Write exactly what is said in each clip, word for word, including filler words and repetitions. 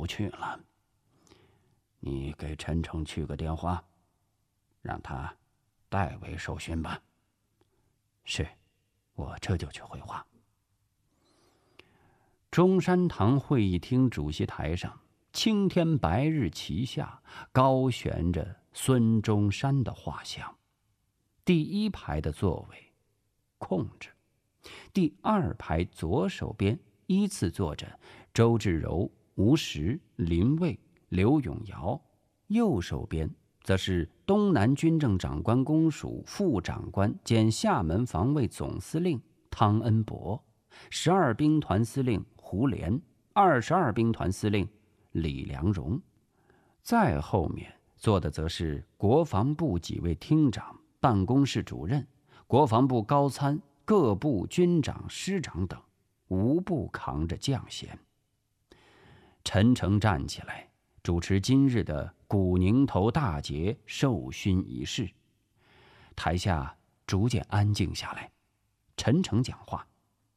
不去了。你给陈诚去个电话，让他代为受勋吧。是，我这就去回话。中山堂会议厅主席台上，青天白日旗下，高悬着孙中山的画像。第一排的座位空着，第二排左手边依次坐着周至柔、吴石、林蔚、刘永尧，右手边则是东南军政长官公署副长官兼厦门防卫总司令汤恩伯，十二兵团司令胡琏，二十二兵团司令李良荣。再后面坐的则是国防部几位厅长、办公室主任、国防部高参、各部军长、师长等，无不扛着将衔。陈诚站起来主持今日的古宁头大捷授勋仪式。台下逐渐安静下来。陈诚讲话：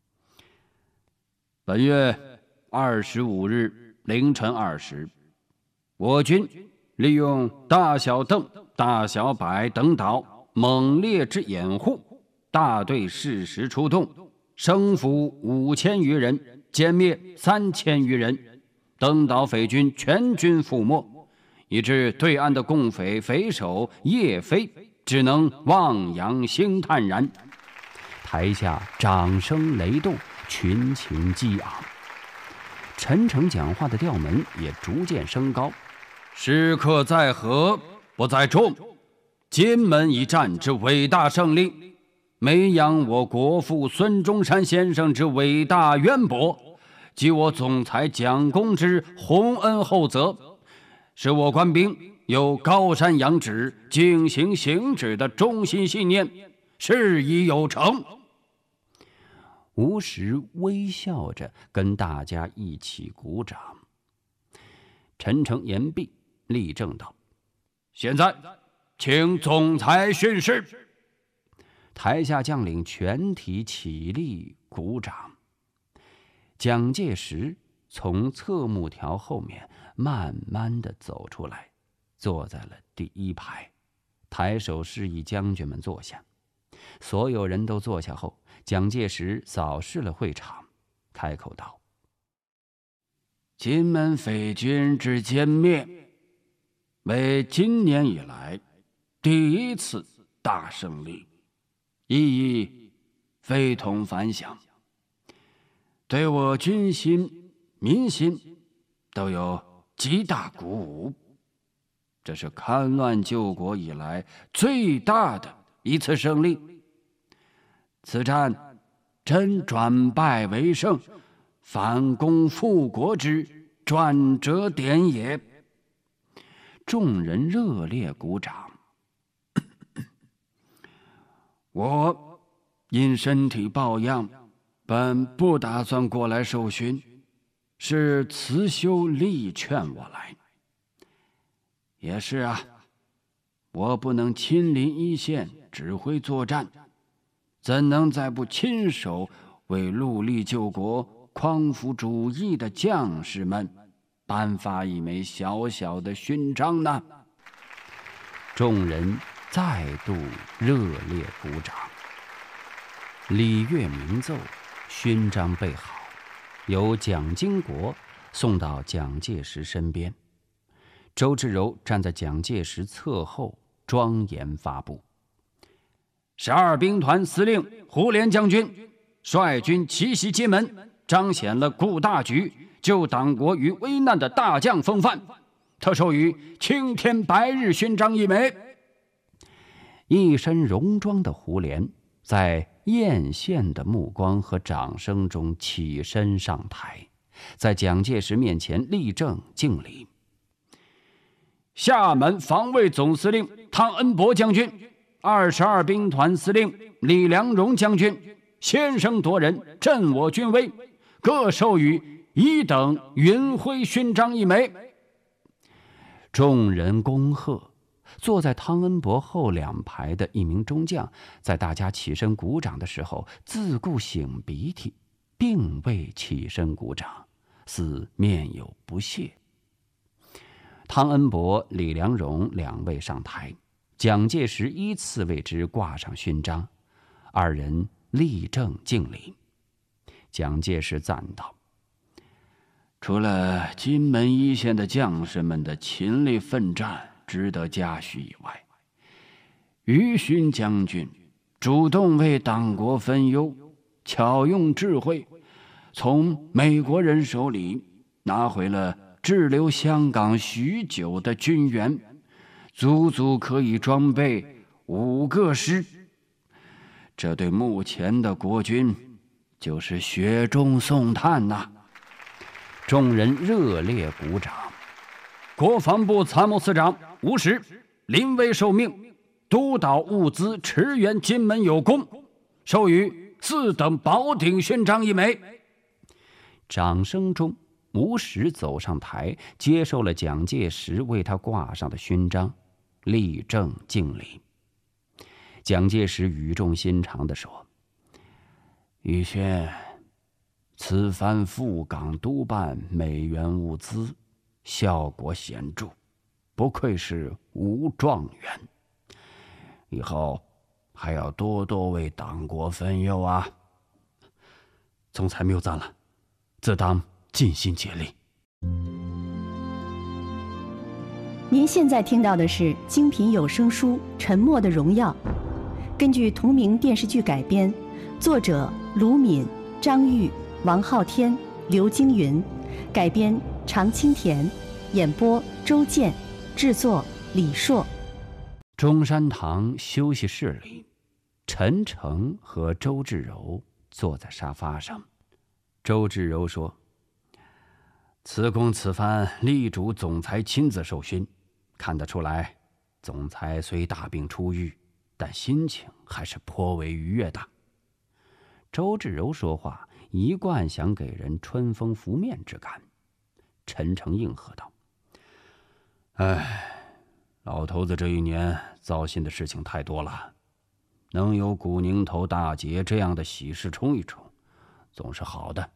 本月二十五日凌晨二时，我军利用大小邓、大小柏等岛猛烈之掩护，大队适时出动，生俘五千余人，歼灭三千余人，登岛匪军全军覆没，以致对岸的共匪匪首叶飞只能望洋兴叹然。台下掌声雷动，群情激昂。陈诚讲话的调门也逐渐升高：时刻在河，不在众。金门一战之伟大胜利，美扬我国父孙中山先生之伟大渊博，及我总裁蒋公之洪恩厚泽，使我官兵有高山仰止、景行行止的忠心信念，事已有成。吴石微笑着跟大家一起鼓掌。陈诚言毕，立正道：现在请总裁训示。台下将领全体起立鼓掌。蒋介石从侧幕条后面慢慢地走出来，坐在了第一排，抬手示意将军们坐下。所有人都坐下后，蒋介石扫视了会场，开口道：金门匪军之歼灭，为今年以来第一次大胜利，意义非同凡响，对我军心、民心都有极大鼓舞。这是戡乱救国以来最大的一次胜利。此战真转败为胜、反攻复国之转折点也。众人热烈鼓掌。我因身体抱恙，本不打算过来受勋，是慈修力劝我来。也是啊，我不能亲临一线指挥作战，怎能再不亲手为戮力救国、匡扶主义的将士们颁发一枚小小的勋章呢？众人再度热烈鼓掌。礼乐鸣奏，勋章备好，由蒋经国送到蒋介石身边。周至柔站在蒋介石侧后，庄严发布：十二兵团司令胡琏将军率军奇袭金门，彰显了顾大局、救党国于危难的大将风范，特授予青天白日勋章一枚。一身戎装的胡琏在艳羡的目光和掌声中起身上台，在蒋介石面前立正敬礼。厦门防卫总司令汤恩伯将军、二十二兵团司令李良荣将军先声夺人，振我军威，各授予一等云辉勋章一枚。众人恭贺。坐在汤恩伯后两排的一名中将，在大家起身鼓掌的时候，自顾擤鼻涕，并未起身鼓掌，似面有不屑， 汤恩伯、李良荣两位上台，蒋介石依次为之挂上勋章，二人立正敬礼。蒋介石赞道：“除了金门一线的将士们的勤力奋战值得嘉许以外，于勋将军主动为党国分忧，巧用智慧，从美国人手里拿回了滞留香港许久的军援，足足可以装备五个师。这对目前的国军就是雪中送炭呐、啊！”众人热烈鼓掌。国防部参谋司长吴石临危受命，督导物资驰援金门有功，授予四等宝鼎勋章一枚。掌声中，吴石走上台，接受了蒋介石为他挂上的勋章，立正敬礼。蒋介石语重心长地说：“宇轩，此番赴港督办美援物资，效果显著，不愧是吴状元。以后还要多多为党国分忧啊！”总裁谬赞了，自当尽心竭力。 您现在听到的是精品有声书《沉默的荣耀》，根据同名电视剧改编，作者卢敏、张玉、王昊天、刘京云，改编常青田，演播周健，制作李硕。 中山堂休息室里，陈诚和周志柔坐在沙发上。周志柔说：“此公此番力主总裁亲自授勋，看得出来，总裁虽大病初愈，但心情还是颇为愉悦的。”周志柔说话一贯想给人春风拂面之感。陈诚应和道：“哎，老头子这一年糟心的事情太多了，能有古宁头大捷这样的喜事冲一冲，总是好的。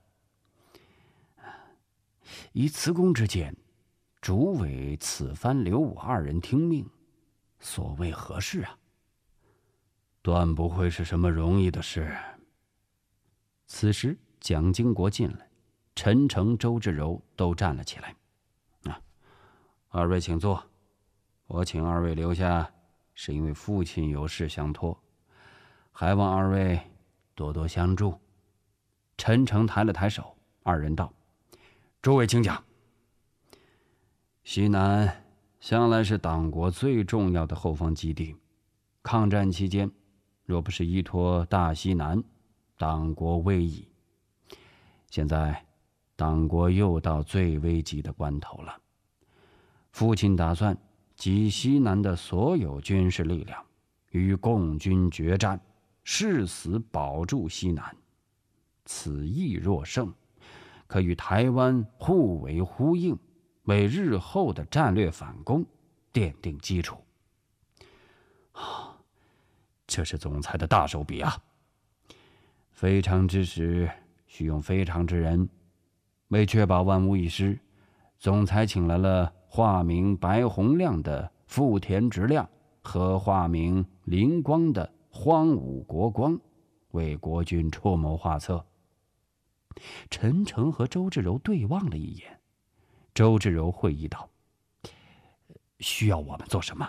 以慈公之见，主委此番留我二人听命，所谓何事啊？断不会是什么容易的事。”此时蒋经国进来，陈诚、周志柔都站了起来。啊，二位请坐。我请二位留下，是因为父亲有事相托，还望二位多多相助。陈诚抬了抬手，二人道：“诸位请讲。”西南向来是党国最重要的后方基地，抗战期间，若不是依托大西南，党国危矣。现在，党国又到最危急的关头了。父亲打算集西南的所有军事力量，与共军决战，誓死保住西南。此役若胜，可与台湾互为呼应，为日后的战略反攻奠定基础。啊，这是总裁的大手笔啊！非常之时，需用非常之人。为确保万无一失，总裁请来了化名白洪亮的富田直亮和化名林光的荒武国光，为国军出谋划策。陈诚和周志柔对望了一眼，周志柔会意道：“需要我们做什么？”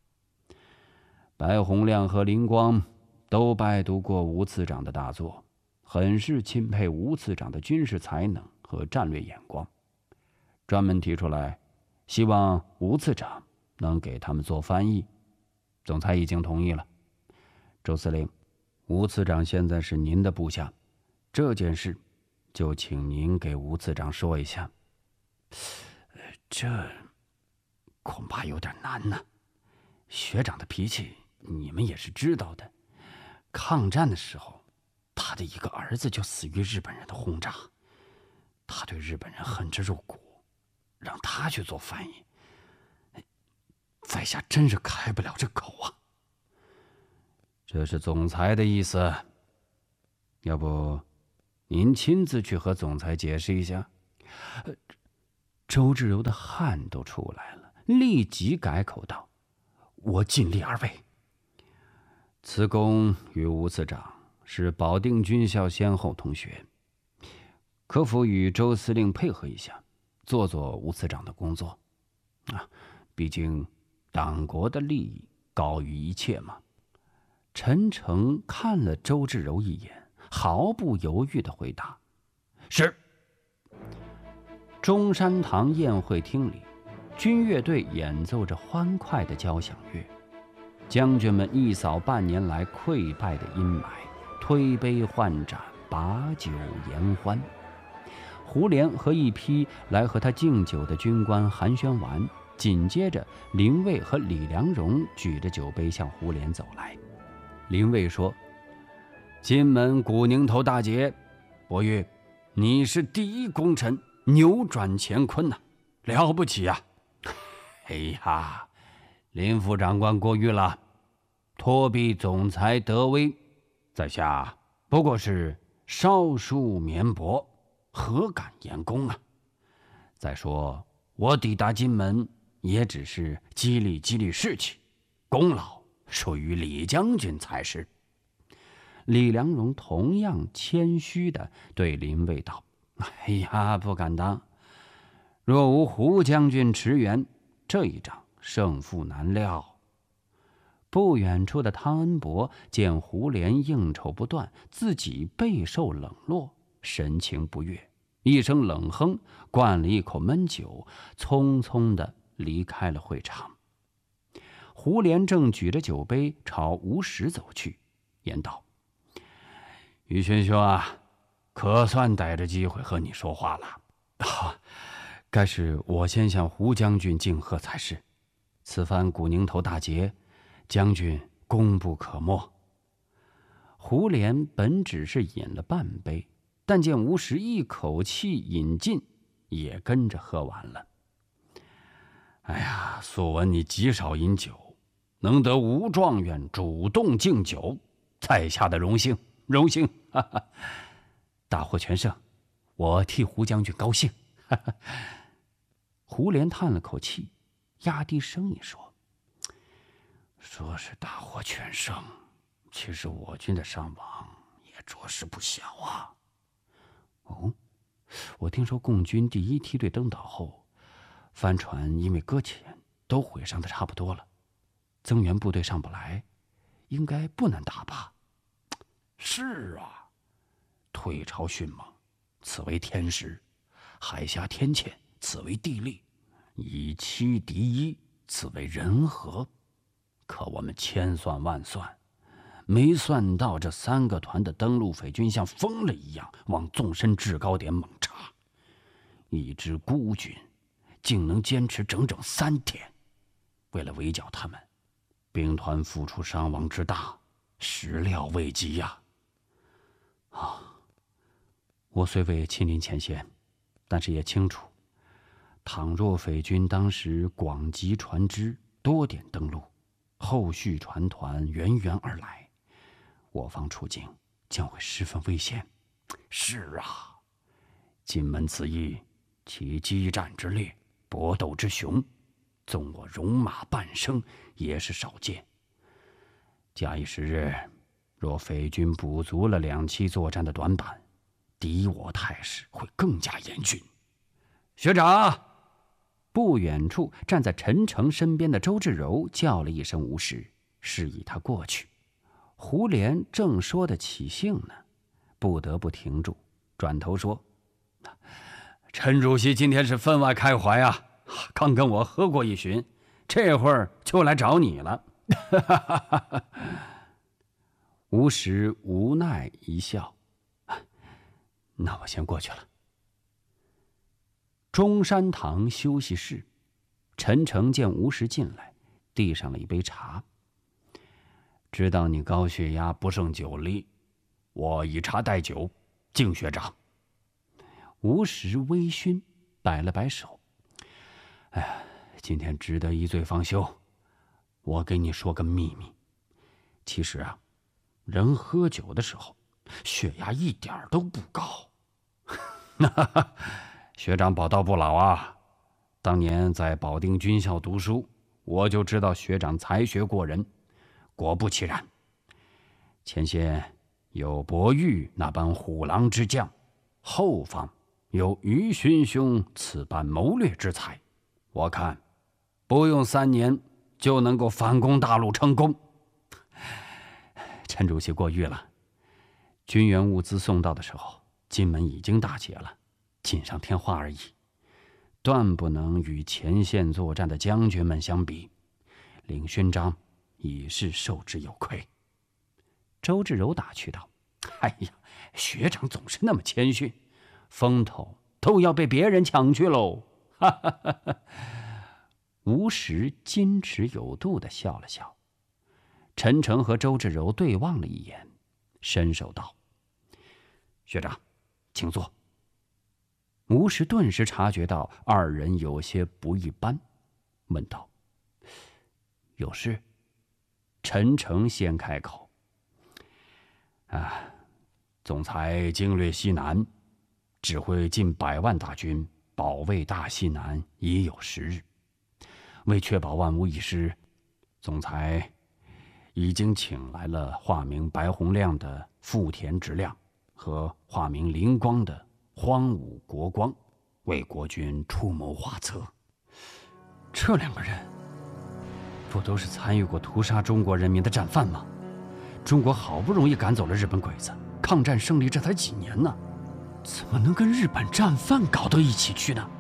白洪亮和林光都拜读过吴次长的大作，很是钦佩吴次长的军事才能和战略眼光，专门提出来，希望吴次长能给他们做翻译。总裁已经同意了。周司令，吴次长现在是您的部下，这件事就请您给吴次长说一下。这恐怕有点难呢、啊。学长的脾气你们也是知道的，抗战的时候，他的一个儿子就死于日本人的轰炸，他对日本人恨之入骨，让他去做翻译，在下真是开不了这口啊。这是总裁的意思，要不您亲自去和总裁解释一下？周志柔的汗都出来了， 立即改口道：“我尽力而为。”此公与吴次长是保定军校先后同学，可否与周司令配合一下，做做吴次长的工作？啊，毕竟党国的利益高于一切嘛。陈诚看了周志柔一眼，毫不犹豫地回答：“是。”中山堂宴会厅里，军乐队演奏着欢快的交响乐，将军们一扫半年来溃败的阴霾，推杯换盏，把酒言欢。胡琏和一批来和他敬酒的军官寒暄完，紧接着林蔚和李良荣举着酒杯向胡琏走来。林蔚说：“金门古宁头大捷，伯玉，你是第一功臣，扭转乾坤呐、啊，了不起呀！”哎呀，林副长官过誉了，托比总裁德威，在下不过是少数绵薄，何敢言功啊？再说我抵达金门也只是激励激励士气，功劳属于李将军才是。李良荣同样谦虚地对林蔚道：“哎呀，不敢当，若无胡将军驰援，这一仗胜负难料。”不远处的汤恩伯见胡琏应酬不断，自己备受冷落，神情不悦，一声冷哼，灌了一口闷酒，匆匆地离开了会场。胡琏正举着酒杯朝吴石走去，言道：“于轩兄啊，可算逮着机会和你说话了。啊，该是我先向胡将军敬贺才是。此番古宁头大捷，将军功不可没。”胡琏本只是饮了半杯，但见吴石一口气饮尽，也跟着喝完了。哎呀，素闻你极少饮酒，能得吴状元主动敬酒，在下的荣幸，荣幸！哈哈，大获全胜，我替胡将军高兴。哈哈。胡琏叹了口气，压低声音说：“说是大获全胜，其实我军的伤亡也着实不小啊。”哦，我听说共军第一梯队登岛后，帆船因为搁浅都毁伤的差不多了，增援部队上不来，应该不难打吧？是啊，退潮迅猛，此为天时；海峡天堑，此为地利；以欺敌一，此为人和。可我们千算万算，没算到这三个团的登陆匪军像疯了一样往纵深制高点猛插，一支孤军竟能坚持整整三天。为了围剿他们，兵团付出伤亡之大，始料未及呀！啊，我虽未亲临前线，但是也清楚，倘若匪军当时广集船只，多点登陆，后续船团源源而来，我方处境将会十分危险。是啊，金门此役，其激战之烈，搏斗之雄，纵我戎马半生，也是少见。假以时日，若匪军补足了两栖作战的短板，敌我态势会更加严峻。学长！不远处站在陈诚身边的周志柔叫了一声吴石，示意他过去。胡琏正说得起兴呢，不得不停住，转头说：“陈主席今天是分外开怀啊，刚跟我喝过一巡，这会儿就来找你了。”吴石无奈一笑：“那我先过去了。”中山堂休息室，陈诚见吴石进来，递上了一杯茶。知道你高血压不胜酒力，我以茶代酒，敬学长。吴石微醺，摆了摆手：“哎呀，今天值得一醉方休。我给你说个秘密，其实啊，人喝酒的时候，血压一点都不高。学长宝刀不老啊， 当年在保定军校读书，我就知道学长才学过人。果不其然，前线有伯玉那般虎狼之将，后方有于勋兄此般谋略之才。我看不用三年就能够反攻大陆成功。陈主席过誉了，军援物资送到的时候，金门已经大捷了，锦上添花而已，断不能与前线作战的将军们相比。领勋章已是受之有愧。周志柔打趣道：“哎呀，学长总是那么谦逊，风头都要被别人抢去喽！”哈哈哈哈。吴石矜持有度地笑了笑。陈诚和周志柔对望了一眼，伸手道：“学长，请坐。”吴石顿时察觉到二人有些不一般，问道：“有事？”陈诚先开口：“啊，总裁经略西南，指挥近百万大军保卫大西南已有十日。为确保万无一失，总裁已经请来了化名白洪亮的富田直亮和化名灵光的荒武国光，为国军出谋划策。这两个人不都是参与过屠杀中国人民的战犯吗？中国好不容易赶走了日本鬼子，抗战胜利这才几年呢，怎么能跟日本战犯搞到一起去呢？”